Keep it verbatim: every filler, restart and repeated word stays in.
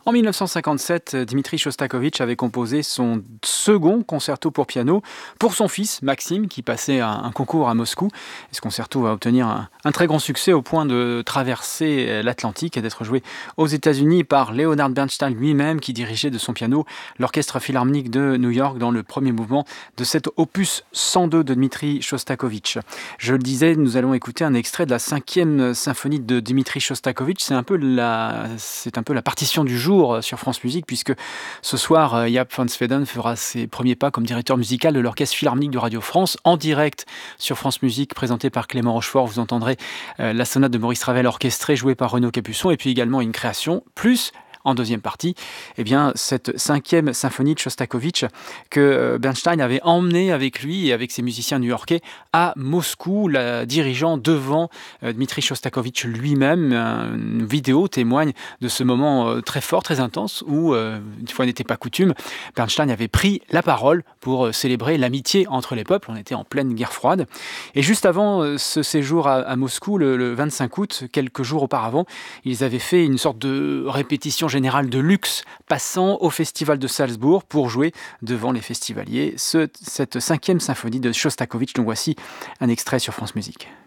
En mille neuf cent cinquante-sept, Dmitri Shostakovich avait composé son second concerto pour piano pour son fils Maxime, qui passait un, un concours à Moscou. Et ce concerto va obtenir un, un très grand succès au point de traverser l'Atlantique et d'être joué aux États-Unis par Leonard Bernstein lui-même, qui dirigeait de son piano l'Orchestre Philharmonique de New York dans le premier mouvement de cet opus cent deux de Dmitri Shostakovich. Je le disais, nous allons écouter un extrait de la cinquième symphonie de Dmitri Shostakovich. C'est un peu la, c'est un peu la partition du jour sur France Musique, puisque ce soir, Jaap van Zweden fera ses premiers pas comme directeur musical de l'Orchestre Philharmonique de Radio France, en direct sur France Musique, présenté par Clément Rochefort. Vous entendrez euh, la sonate de Maurice Ravel orchestrée, jouée par Renaud Capuçon, et puis également une création, plus en deuxième partie, eh bien, cette cinquième symphonie de Shostakovich que Bernstein avait emmenée avec lui et avec ses musiciens new-yorkais à Moscou, la dirigeant devant euh, Dmitri Shostakovich lui-même. Une vidéo témoigne de ce moment euh, très fort, très intense, où, euh, une fois n'était pas coutume, Bernstein avait pris la parole pour euh, célébrer l'amitié entre les peuples. On était en pleine guerre froide. Et juste avant euh, ce séjour à, à Moscou, le, le vingt-cinq août, quelques jours auparavant, ils avaient fait une sorte de répétition général de luxe, passant au Festival de Salzbourg pour jouer devant les festivaliers ce, cette cinquième symphonie de Shostakovich. Donc voici un extrait sur France Musique.